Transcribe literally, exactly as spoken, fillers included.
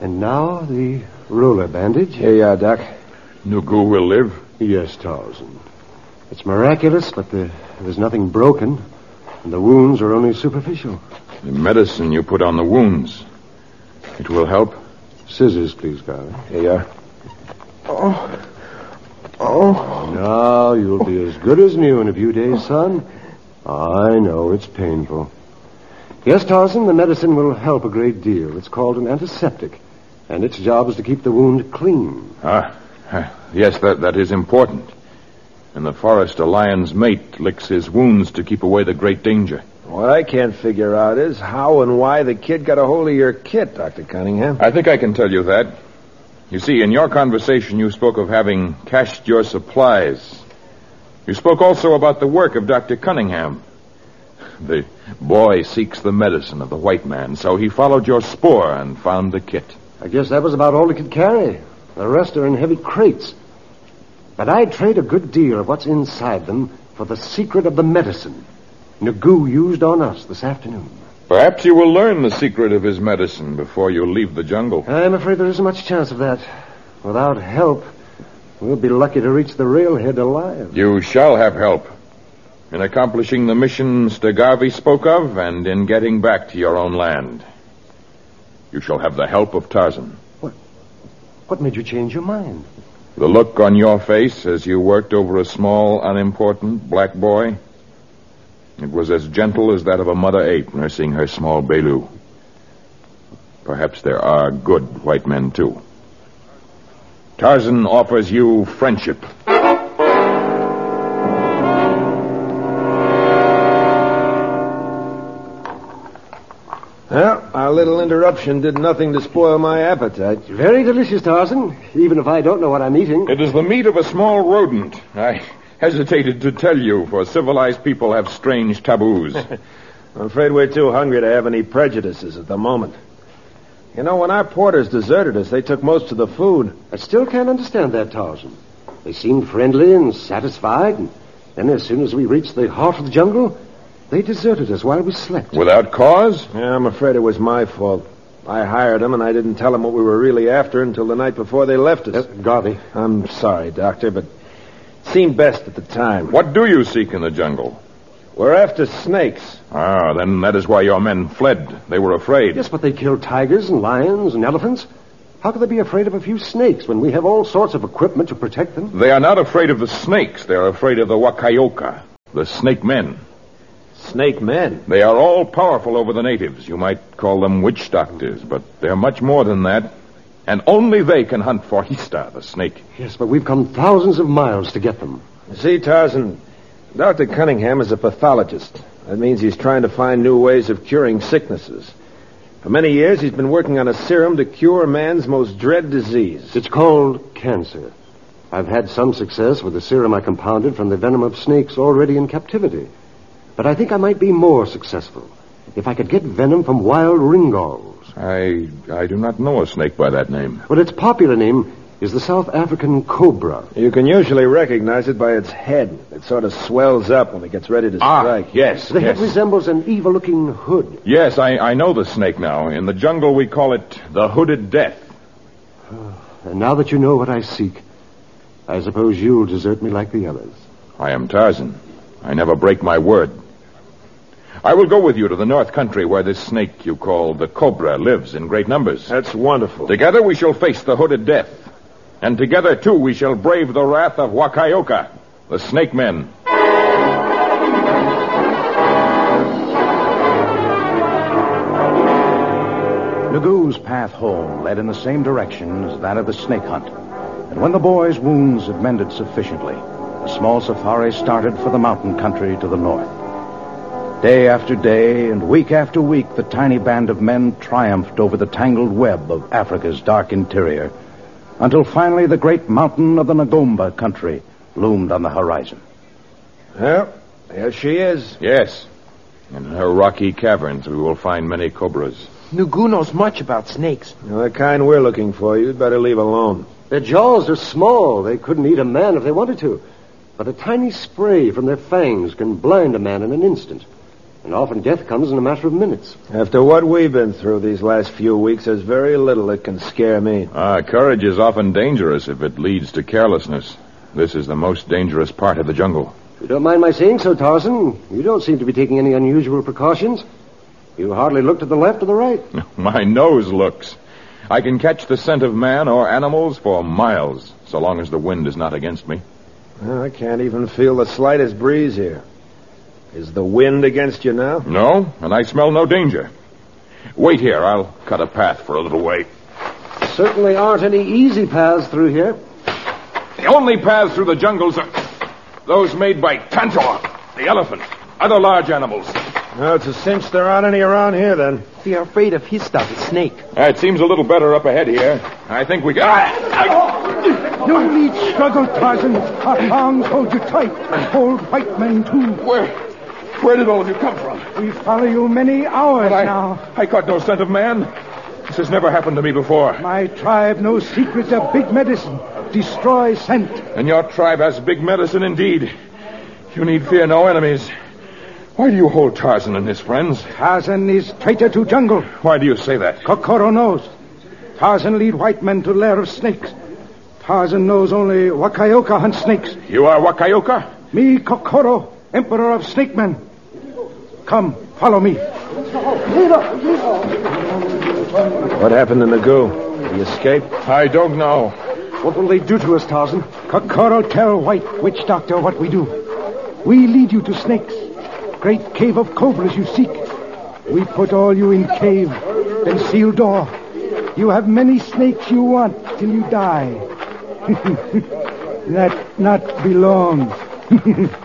And now the roller bandage. Here you are, Doc. Nugu will live? Yes, Tarzan. It's miraculous, but the, there's nothing broken, and the wounds are only superficial. The medicine you put on the wounds, it will help? Scissors, please, Garvey. Here you are. Oh. Oh. Now you'll be as good as new in a few days, son. I know it's painful. Yes, Tarzan, the medicine will help a great deal. It's called an antiseptic, and its job is to keep the wound clean. Ah, yes, that, that is important. In the forest, a lion's mate licks his wounds to keep away the great danger. What I can't figure out is how and why the kid got a hold of your kit, Doctor Cunningham. I think I can tell you that. You see, in your conversation, you spoke of having cached your supplies. You spoke also about the work of Doctor Cunningham. The boy seeks the medicine of the white man, so he followed your spoor and found the kit. I guess that was about all he could carry. The rest are in heavy crates. But I'd trade a good deal of what's inside them for the secret of the medicine Nugu used on us this afternoon. Perhaps you will learn the secret of his medicine before you leave the jungle. I'm afraid there isn't much chance of that. Without help, we'll be lucky to reach the railhead alive. You shall have help in accomplishing the mission Mister Garvey spoke of and in getting back to your own land. You shall have the help of Tarzan. What? What made you change your mind? The look on your face as you worked over a small, unimportant black boy. It was as gentle as that of a mother ape nursing her small Belu. Perhaps there are good white men, too. Tarzan offers you friendship. Well, our little interruption did nothing to spoil my appetite. Very delicious, Tarzan, even if I don't know what I'm eating. It is the meat of a small rodent. I hesitated to tell you, for civilized people have strange taboos. I'm afraid we're too hungry to have any prejudices at the moment. You know, when our porters deserted us, they took most of the food. I still can't understand that, Tarzan. They seemed friendly and satisfied, and then as soon as we reached the heart of the jungle, they deserted us while we slept. Without cause? Yeah, I'm afraid it was my fault. I hired them, and I didn't tell them what we were really after until the night before they left us. Uh, Garvey. I'm sorry, Doctor, but it seemed best at the time. What do you seek in the jungle? We're after snakes. Ah, then that is why your men fled. They were afraid. Yes, but they killed tigers and lions and elephants. How could they be afraid of a few snakes when we have all sorts of equipment to protect them? They are not afraid of the snakes. They are afraid of the Wakayoka, the snake men. Snake men? They are all powerful over the natives. You might call them witch doctors, but they're much more than that. And only they can hunt for Hista, the snake. Yes, but we've come thousands of miles to get them. You see, Tarzan, Doctor Cunningham is a pathologist. That means he's trying to find new ways of curing sicknesses. For many years, he's been working on a serum to cure man's most dread disease. It's called cancer. I've had some success with the serum I compounded from the venom of snakes already in captivity. But I think I might be more successful if I could get venom from wild ringals. I I do not know a snake by that name. Well, its popular name is the South African cobra. You can usually recognize it by its head. It sort of swells up when it gets ready to Ah, strike. yes, The yes. head resembles an evil-looking hood. Yes, I, I know the snake now. In the jungle, we call it the hooded death. And now that you know what I seek, I suppose you'll desert me like the others. I am Tarzan. I never break my word. I will go with you to the north country where this snake you call the cobra lives in great numbers. That's wonderful. Together we shall face the hooded death. And together, too, we shall brave the wrath of Wakayoka, the snake men. Nugu's path home led in the same direction as that of the snake hunt. And when the boy's wounds had mended sufficiently, the small safari started for the mountain country to the north. Day after day and week after week, the tiny band of men triumphed over the tangled web of Africa's dark interior, until finally the great mountain of the Ngomba country loomed on the horizon. Well, there she is. Yes. In her rocky caverns, we will find many cobras. Nugu knows much about snakes. You know, the kind we're looking for, you'd better leave alone. Their jaws are small. They couldn't eat a man if they wanted to. But a tiny spray from their fangs can blind a man in an instant. And often death comes in a matter of minutes. After what we've been through these last few weeks, there's very little that can scare me. Ah, courage is often dangerous if it leads to carelessness. This is the most dangerous part of the jungle. If you don't mind my saying so, Tarzan, you don't seem to be taking any unusual precautions. You hardly look to the left or the right. My nose looks. I can catch the scent of man or animals for miles, so long as the wind is not against me. Well, I can't even feel the slightest breeze here. Is the wind against you now? No, and I smell no danger. Wait here. I'll cut a path for a little way. Certainly aren't any easy paths through here. The only paths through the jungles are those made by Tantor, the elephant, other large animals. No, it's a cinch there aren't any around here, then. We are afraid of his stuff, the snake. Uh, it seems a little better up ahead here. I think we can... Ah! No need struggle, Tarzan. Our thongs hold you tight. Hold white men, too. Where... Where did all of you come from? We follow you many hours I, now. I caught no scent of man. This has never happened to me before. My tribe knows secrets of big medicine. Destroy scent. And your tribe has big medicine indeed. You need fear no enemies. Why do you hold Tarzan and his friends? Tarzan is traitor to jungle. Why do you say that? Kokoro knows. Tarzan lead white men to lair of snakes. Tarzan knows only Wakayoka hunts snakes. You are Wakayoka? Me, Kokoro, emperor of snake men. Come, follow me. What happened to Nagoo? Did he escape? I don't know. What will they do to us, Tarzan? Kokoro, tell White Witch Doctor what we do. We lead you to snakes. Great cave of cobras you seek. We put all you in cave, then seal door. You have many snakes you want till you die. That not belong.